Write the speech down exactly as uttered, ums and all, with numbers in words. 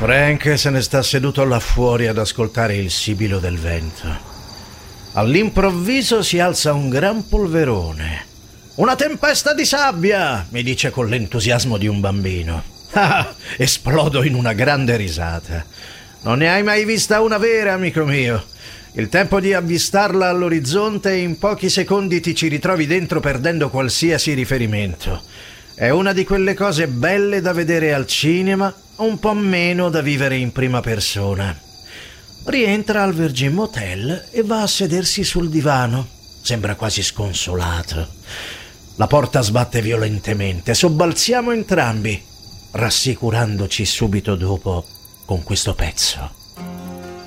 Frank se ne sta seduto là fuori ad ascoltare il sibilo del vento. All'improvviso si alza un gran polverone. «Una tempesta di sabbia!» mi dice con l'entusiasmo di un bambino. Ah, esplodo in una grande risata. Non ne hai mai vista una vera, amico mio. Il tempo di avvistarla all'orizzonte e in pochi secondi ti ci ritrovi dentro perdendo qualsiasi riferimento. È una di quelle cose belle da vedere al cinema, un po' meno da vivere in prima persona. Rientra al Virgin Motel e va a sedersi sul divano. Sembra quasi sconsolato. La porta sbatte violentemente. Sobbalziamo entrambi, rassicurandoci subito dopo con questo pezzo.